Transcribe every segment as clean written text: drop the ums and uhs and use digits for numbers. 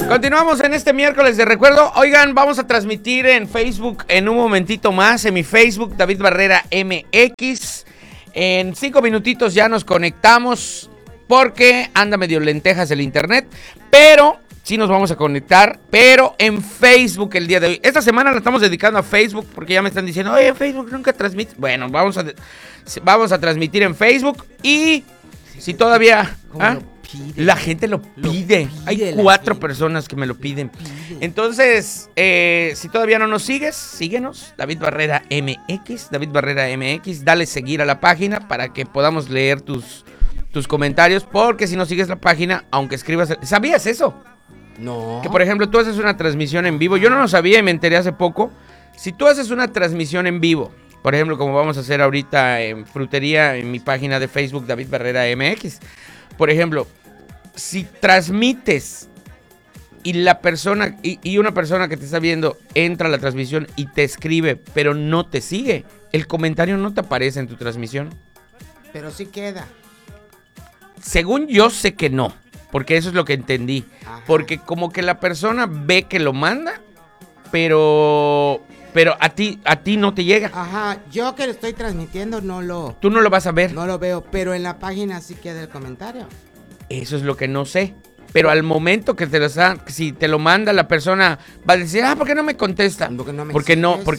Continuamos en este miércoles de recuerdo. Oigan, vamos a transmitir en Facebook en un momentito más, en mi Facebook, David Barrera MX. En 5 minutitos ya nos conectamos porque anda medio lentejas el internet, pero sí nos vamos a conectar, pero en Facebook el día de hoy. Esta semana la estamos dedicando a Facebook porque ya me están diciendo, oye, Facebook nunca transmite. Bueno, vamos a transmitir en Facebook y si todavía... La gente lo pide. Hay 4 personas que me lo piden. Entonces, si todavía no nos sigues, síguenos, David Barrera MX, David Barrera MX. Dale seguir a la página para que podamos leer tus comentarios. Porque si no sigues la página, aunque escribas... ¿Sabías eso? No. Que, por ejemplo, tú haces una transmisión en vivo. Yo no lo sabía y me enteré hace poco. Si tú haces una transmisión en vivo, por ejemplo, como vamos a hacer ahorita en Frutería, en mi página de Facebook, David Barrera MX. Por ejemplo... Si transmites y la persona y una persona que te está viendo entra a la transmisión y te escribe, pero no te sigue, el comentario no te aparece en tu transmisión. Pero sí queda. Según yo sé que no, porque eso es lo que entendí. Ajá. Porque como que la persona ve que lo manda, pero a ti no te llega. Ajá, yo que lo estoy transmitiendo Tú no lo vas a ver. No lo veo, pero en la página sí queda el comentario. Eso es lo que no sé. Pero al momento que si te lo manda la persona, va a decir, ¿por qué no me contesta? Porque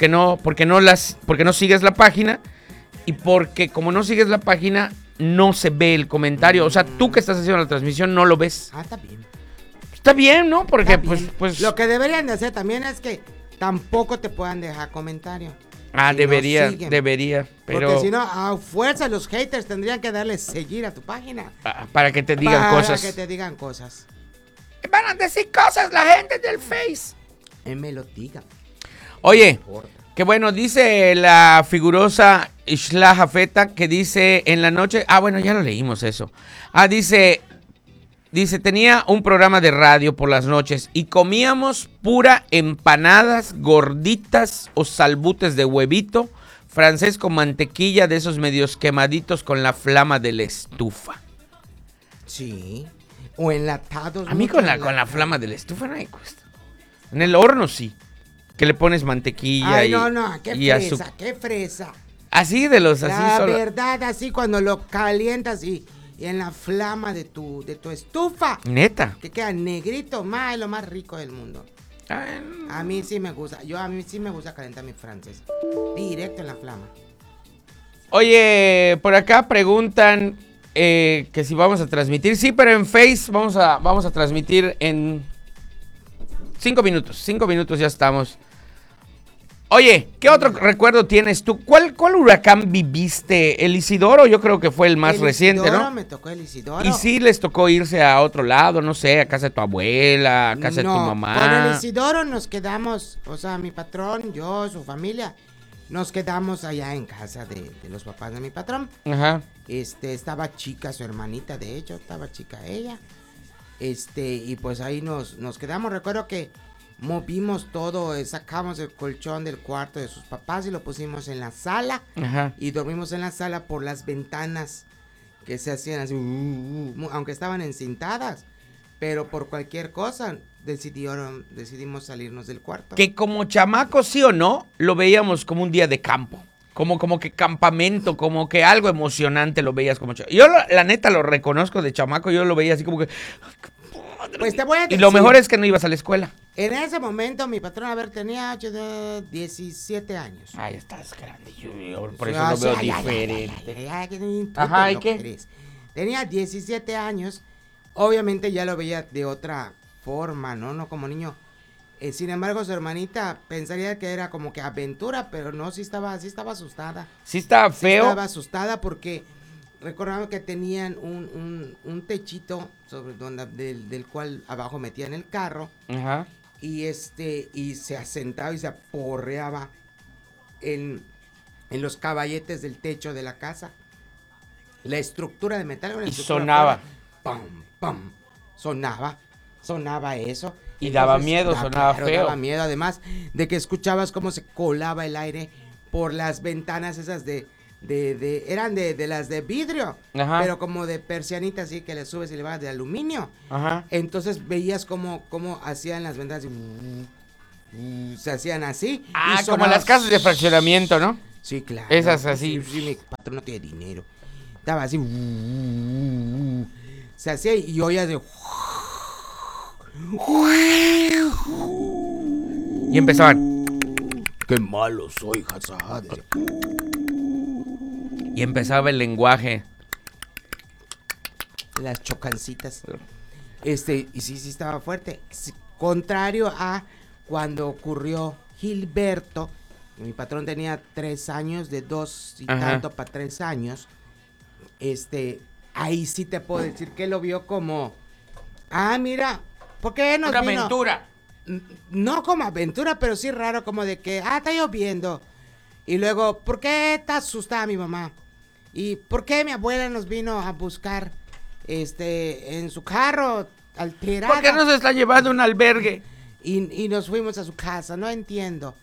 no sigues la página. Y porque como no sigues la página, no se ve el comentario. O sea, tú que estás haciendo la transmisión no lo ves. Está bien. Está bien, ¿no? Porque pues... Lo que deberían de hacer también es que tampoco te puedan dejar comentario. Debería, pero... Porque si no, a fuerza los haters tendrían que darle seguir a tu página. Para que te digan cosas. Para que te digan cosas. Van a decir cosas la gente del Face. Me lo digan. Oye, que bueno, dice la figurosa Ishla Jafeta que dice en la noche... bueno, ya lo leímos eso. Dice, tenía un programa de radio por las noches y comíamos pura empanadas gorditas o salbutes de huevito francés con mantequilla de esos medios quemaditos con la flama de la estufa. Sí. O enlatados. A mí con la flama de la estufa no me cuesta. En el horno sí. Que le pones mantequilla azúcar. Qué fresa. Así de los así La solo. verdad, así cuando lo calientas y en la flama de tu estufa. Neta. Que queda negrito, es lo más rico del mundo. A mí sí me gusta. A mí sí me gusta calentar mi francés. Directo en la flama. Oye, por acá preguntan que si vamos a transmitir. Sí, pero en Face vamos a transmitir en 5 minutos. 5 minutos ya estamos. Oye, ¿qué otro recuerdo tienes tú? ¿Cuál huracán viviste? ¿El Isidoro? Yo creo que fue el más reciente, ¿no? Me tocó el Isidoro. ¿Y sí les tocó irse a otro lado? No sé, a casa de tu abuela, a casa de tu mamá. Con el Isidoro nos quedamos, o sea, mi patrón, yo, su familia, nos quedamos allá en casa de los papás de mi patrón. Ajá. Estaba chica su hermanita, de hecho, estaba chica ella. Y pues ahí nos quedamos. Recuerdo que movimos todo, sacamos el colchón del cuarto de sus papás y lo pusimos en la sala. Ajá. Y dormimos en la sala por las ventanas que se hacían así, aunque estaban encintadas, pero por cualquier cosa decidimos salirnos del cuarto. Que como chamaco, sí o no, lo veíamos como un día de campo. Como que campamento, como que algo emocionante lo veías como chamaco. Yo la neta lo reconozco de chamaco, yo lo veía así como que... Pues te voy a decir. Y lo mejor es que no ibas a la escuela. En ese momento mi patrón, tenía 17 años. Ay, estás grande, yo por eso lo veo diferente. Ajá, ¿y qué? Tenía 17 años, obviamente ya lo veía de otra forma, ¿no? como niño. Sin embargo, su hermanita pensaría que era como que aventura, pero no, sí estaba asustada. Sí estaba feo. Sí estaba asustada porque... Recordaba que tenían un techito sobre del cual abajo metían el carro. Ajá. Y se asentaba y se aporreaba en los caballetes del techo de la casa. La estructura de metal. Y sonaba. Pam, pam. Sonaba eso. Y entonces, daba miedo, sonaba feo. Daba miedo, además de que escuchabas cómo se colaba el aire por las ventanas esas de eran de las de vidrio, Ajá. pero como de persianita, así que le subes y le bajas de aluminio. Ajá. Entonces veías cómo hacían las ventanas se hacían así. Ah, y como sonaba- las casas de fraccionamiento, ¿no? Sí, claro. Esas así. Sí, mi patrón no tiene dinero. Estaba así. Se hacía y oías de... Y empezaban. Qué malo soy, Hazard. Y empezaba el lenguaje. Las chocancitas. Y sí estaba fuerte. Contrario a cuando ocurrió Gilberto, mi patrón tenía 3 años, de 2 y Ajá. tanto para 3 años. Ahí sí te puedo decir que lo vio como, mira, ¿por qué nos Una vino? aventura. No como aventura, pero sí raro, como de que, está lloviendo. Y luego, ¿por qué está asustada mi mamá? ¿Y por qué mi abuela nos vino a buscar en su carro alterada? ¿Por qué nos está llevando a un albergue? Y nos fuimos a su casa, no entiendo.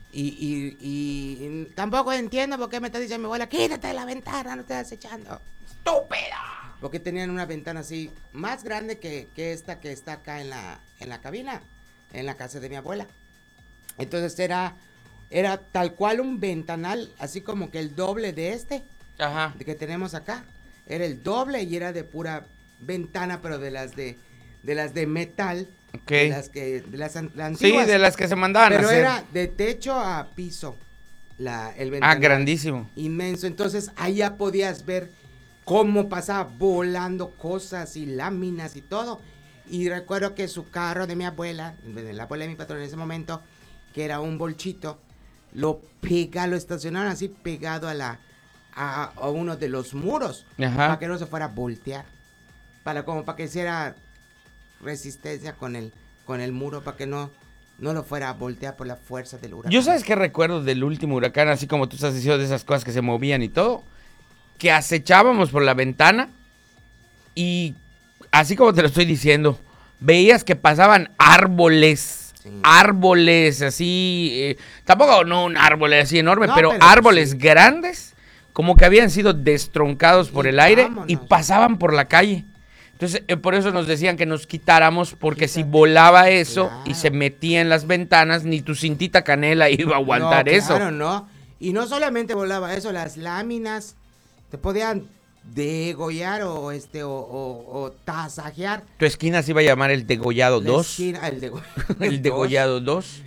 Y tampoco entiendo por qué me está diciendo mi abuela, quítate de la ventana, no te estás echando. ¡Estúpida! Porque tenían una ventana así, más grande que esta que está acá en la cabina, en la casa de mi abuela. Entonces era tal cual un ventanal, así como que el doble de Ajá. que tenemos acá. Era el doble y era de pura ventana, pero de las de metal. Ok. De las Sí, antiguas. de las que se mandaban a Pero hacer. era de techo a piso el ventanal. Grandísimo. Inmenso. Entonces allá podías ver cómo pasaba volando cosas y láminas y todo. Y recuerdo que su carro de mi abuela, de la abuela de mi patrón en ese momento, que era un bolchito, lo estacionaron así pegado a uno de los muros. Ajá. Para que no se fuera a voltear. Para que hiciera resistencia con el muro, para que no lo fuera a voltear por la fuerza del huracán. Yo sabes qué recuerdo del último huracán, así como tú estás diciendo de esas cosas que se movían y todo, que acechábamos por la ventana y así como te lo estoy diciendo, veías que pasaban árboles, Sí. árboles así, tampoco no un árbol así enorme, No, pero pero árboles sí. grandes, como que habían sido destroncados por Y el aire vámonos. y pasaban por la calle. Entonces, por eso nos decían que nos quitáramos, porque si Quítate. volaba eso y Claro. se metía en las ventanas, ni tu cintita canela iba a aguantar No, eso. claro, no. Y no solamente volaba eso, las láminas te podían degollar o tasajear. Tu esquina se iba a llamar el Degollado La 2. esquina- El Degollado 2.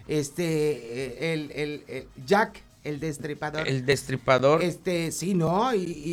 El Jack, el destripador. El Destripador. Sí, ¿no?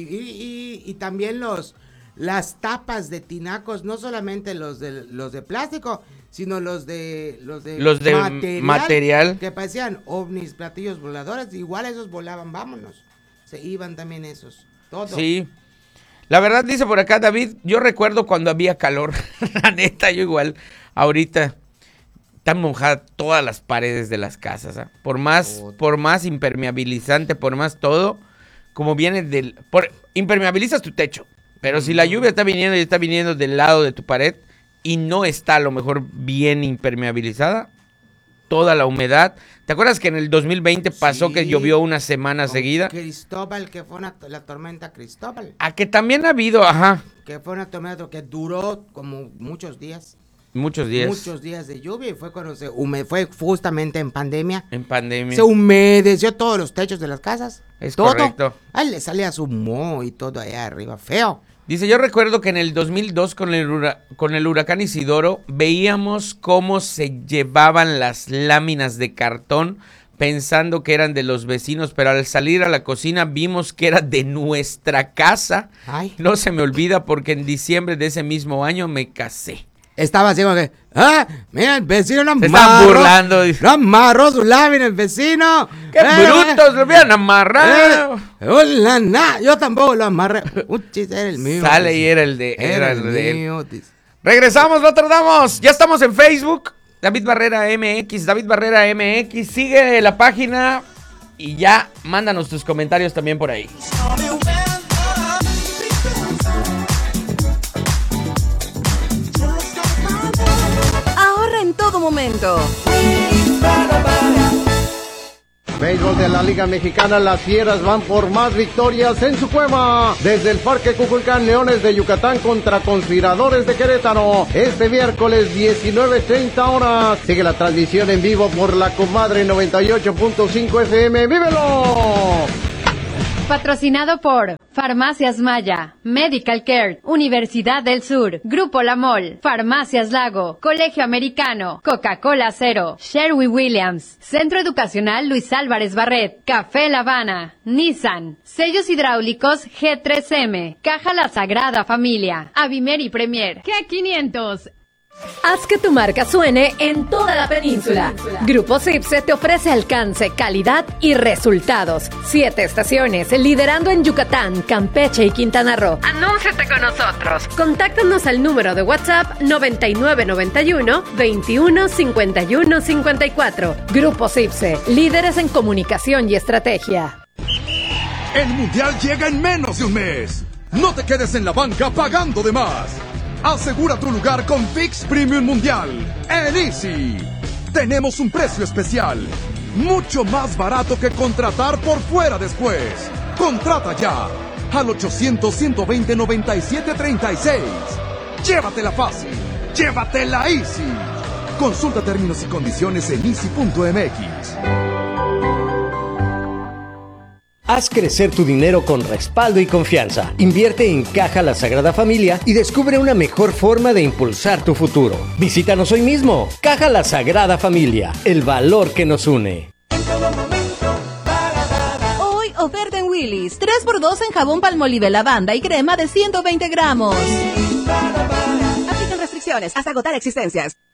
Y también las tapas de tinacos, no solamente los de plástico, sino los de material. que parecían ovnis, platillos voladores, igual esos volaban, vámonos. Se iban también esos, todo. Sí. La verdad, dice por acá David, yo recuerdo cuando había calor. La neta, yo igual. Ahorita están mojadas todas las paredes de las casas. ¿Ah? Por más impermeabilizante, por más todo, como viene impermeabilizas tu techo. Pero si la lluvia está viniendo y está viniendo del lado de tu pared y no está a lo mejor bien impermeabilizada, toda la humedad. ¿Te acuerdas que en el 2020 pasó Sí, que llovió una semana con seguida? Cristóbal, que fue la tormenta Cristóbal, A que también ha habido, que fue una tormenta que duró como muchos días. muchos días Muchos días de lluvia y fue cuando fue justamente en pandemia. en pandemia. Se humedeció todos los techos de las casas. Es todo. correcto. Ahí le salía su moho y todo allá arriba, feo. Dice, yo recuerdo que en el 2002 con el huracán Isidoro veíamos cómo se llevaban las láminas de cartón pensando que eran de los vecinos, pero al salir a la cocina vimos que era de nuestra casa. Ay. No se me olvida porque en diciembre de ese mismo año me casé. Estaba así como que, mira, el vecino no Se están burlando. Dice, no amarró su lámina el vecino. ¡qué brutos! Lo hubieran amarrado. Hola, yo tampoco lo amarré. Un chiste era el mío. Sale y dice. era el de él. mío, dice. Regresamos, lo tardamos. Ya estamos en Facebook. David Barrera MX, David Barrera MX. Sigue la página y ya mándanos tus comentarios también por ahí. Ahorra en todo momento. Béisbol de la Liga Mexicana, las Fieras van por más victorias en su cueva. Desde el Parque Cuculcán, Leones de Yucatán contra Conspiradores de Querétaro. Este miércoles 19:30 horas. Sigue la transmisión en vivo por la Comadre 98.5 FM. ¡Vívelo! Patrocinado por Farmacias Maya, Medical Care, Universidad del Sur, Grupo La Mol, Farmacias Lago, Colegio Americano, Coca-Cola Cero, Sherwin-Williams, Centro Educacional Luis Álvarez Barret, Café La Habana, Nissan, Sellos Hidráulicos G3M, Caja La Sagrada Familia, Avimer y Premier, G500. Haz que tu marca suene en toda la península. Grupo Cipse te ofrece alcance, calidad y resultados. 7 estaciones, liderando en Yucatán, Campeche y Quintana Roo. Anúnciate con nosotros. Contáctanos al número de WhatsApp 9991 21 51 54. Grupo Cipse, líderes en comunicación y estrategia. El Mundial llega en menos de un mes. No te quedes en la banca pagando de más. Asegura tu lugar con ViX Premium Mundial en Easy. Tenemos un precio especial, mucho más barato que contratar por fuera después. Contrata ya al 800-120-9736. Llévatela fácil, llévatela Easy. Consulta términos y condiciones en easy.mx. Haz crecer tu dinero con respaldo y confianza. Invierte en Caja La Sagrada Familia y descubre una mejor forma de impulsar tu futuro. Visítanos hoy mismo. Caja La Sagrada Familia, el valor que nos une. Hoy oferta en Willy's. 3x2 en jabón Palmolive lavanda y crema de 120 gramos. Aplican restricciones hasta agotar existencias.